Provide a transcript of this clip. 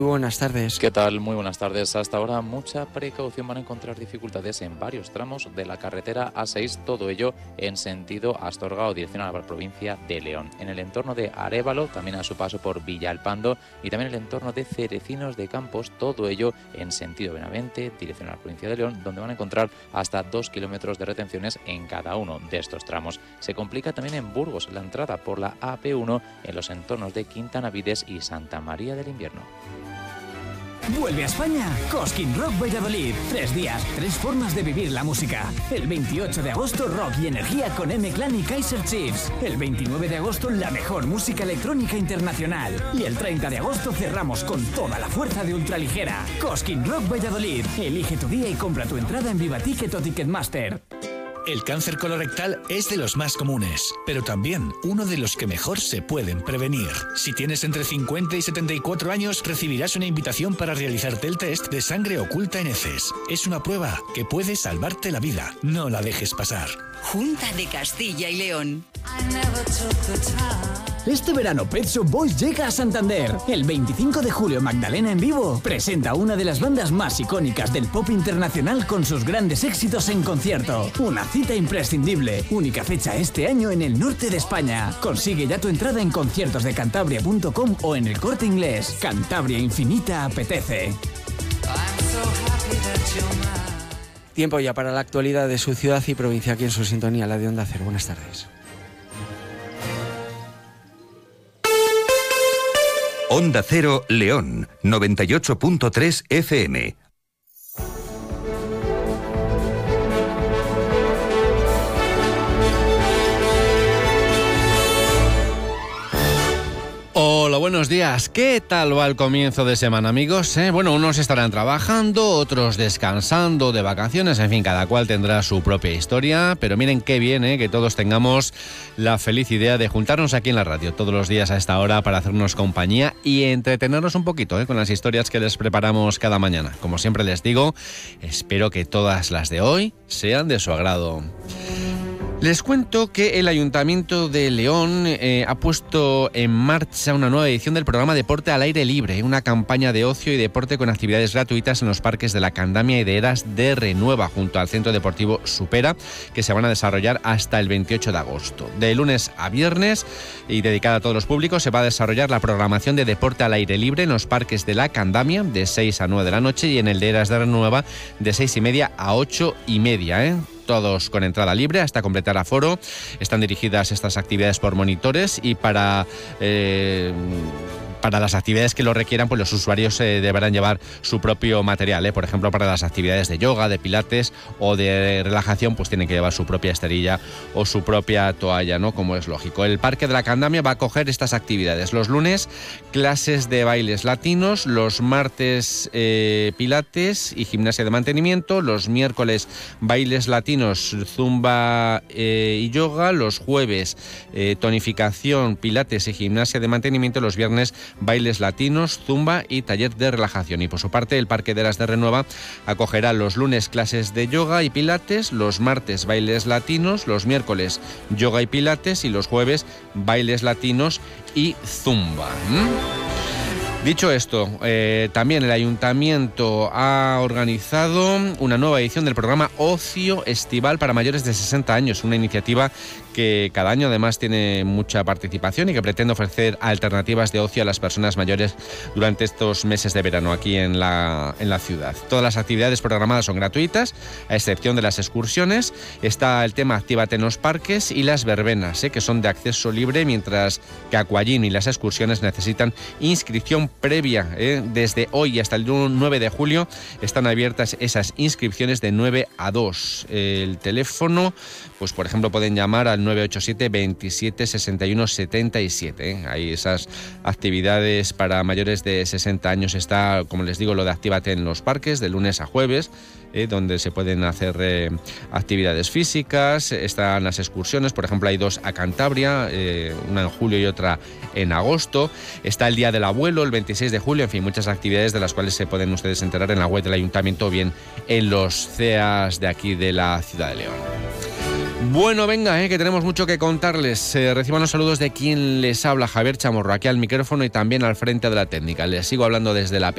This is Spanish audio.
Buenas tardes. ¿Qué tal? Muy buenas tardes. Hasta ahora mucha precaución, van a encontrar dificultades en varios tramos de la carretera A6, todo ello en sentido Astorga o dirección a la provincia de León. En el entorno de Arévalo, también a su paso por Villalpando y también en el entorno de Cerecinos de Campos, todo ello en sentido Benavente, dirección a la provincia de León, donde van a encontrar hasta 2 kilómetros de retenciones en cada uno de estos tramos. Se complica también en Burgos la entrada por la AP1 en los entornos de Quintanavides y Santa María del Invierno. Vuelve a España Cosquín Rock Valladolid. 3 días, 3 formas de vivir la música. El 28 de agosto, rock y energía con M-Clan y Kaiser Chiefs. El 29 de agosto, la mejor música electrónica internacional. Y el 30 de agosto cerramos con toda la fuerza de ultraligera. Cosquín Rock Valladolid. Elige tu día y compra tu entrada en Vivaticket o Ticketmaster. El cáncer colorectal es de los más comunes, pero también uno de los que mejor se pueden prevenir. Si tienes entre 50 y 74 años, recibirás una invitación para realizarte el test de sangre oculta en heces. Es una prueba que puede salvarte la vida. No la dejes pasar. Junta de Castilla y León. Este verano Pet Shop Boys llega a Santander. El 25 de julio Magdalena en vivo presenta una de las bandas más icónicas del pop internacional con sus grandes éxitos en concierto. Una cita imprescindible. Única fecha este año en el norte de España. Consigue ya tu entrada en conciertosdecantabria.com o en el Corte Inglés. Cantabria Infinita apetece. Tiempo ya para la actualidad de su ciudad y provincia aquí en su sintonía, la de Onda Cero. Buenas tardes. Onda Cero León, 98.3 FM. Hola, buenos días. ¿Qué tal va el comienzo de semana, amigos? Bueno, unos estarán trabajando, otros descansando, de vacaciones, en fin, cada cual tendrá su propia historia, pero miren qué bien que todos tengamos la feliz idea de juntarnos aquí en la radio todos los días a esta hora para hacernos compañía y entretenernos un poquito con las historias que les preparamos cada mañana. Como siempre les digo, espero que todas las de hoy sean de su agrado. Les cuento que el Ayuntamiento de León ha puesto en marcha una nueva edición del programa Deporte al Aire Libre, una campaña de ocio y deporte con actividades gratuitas en los parques de la Candamia y de Eras de Renueva, junto al Centro Deportivo Supera, que se van a desarrollar hasta el 28 de agosto. De lunes a viernes y dedicada a todos los públicos, se va a desarrollar la programación de Deporte al Aire Libre en los parques de la Candamia de 6 a 9 de la noche y en el de Eras de Renueva de 6:30 a 8:30, Todos con entrada libre hasta completar aforo. Están dirigidas estas actividades por monitores y para las actividades que lo requieran, pues los usuarios deberán llevar su propio material. Por ejemplo, para las actividades de yoga, de pilates o de relajación, pues tienen que llevar su propia esterilla o su propia toalla, como es lógico. El Parque de la Candamia va a acoger estas actividades. Los lunes, clases de bailes latinos. Los martes, pilates y gimnasia de mantenimiento. Los miércoles, bailes latinos, zumba y yoga. Los jueves, tonificación, pilates y gimnasia de mantenimiento. Los viernes, bailes latinos, zumba y taller de relajación. Y por su parte, el Parque de Eras de Renueva acogerá los lunes clases de yoga y pilates, los martes bailes latinos, los miércoles yoga y pilates y los jueves bailes latinos y zumba. Dicho esto, también el Ayuntamiento ha organizado una nueva edición del programa Ocio Estival para mayores de 60 años, una iniciativa que cada año además tiene mucha participación y que pretende ofrecer alternativas de ocio a las personas mayores durante estos meses de verano aquí en la ciudad. Todas las actividades programadas son gratuitas, a excepción de las excursiones. Está el tema Actívate en los parques y las verbenas, que son de acceso libre, mientras que Aquagym y las excursiones necesitan inscripción previa. Desde hoy hasta el 9 de julio están abiertas esas inscripciones de 9 a 2. El teléfono, pues por ejemplo, pueden llamar al 987 27 61 77. Hay esas actividades para mayores de 60 años. Está, como les digo, lo de Actívate en los parques de lunes a jueves, donde se pueden hacer actividades físicas. Están las excursiones, por ejemplo, hay 2 a Cantabria, una en julio y otra en agosto. Está el Día del Abuelo, el 26 de julio, en fin, muchas actividades de las cuales se pueden ustedes enterar en la web del Ayuntamiento o bien en los CEAs de aquí de la ciudad de León. Bueno, venga, que tenemos mucho que contarles. Reciban los saludos de quien les habla, Javier Chamorro, aquí al micrófono y también al frente de la técnica. Les sigo hablando desde la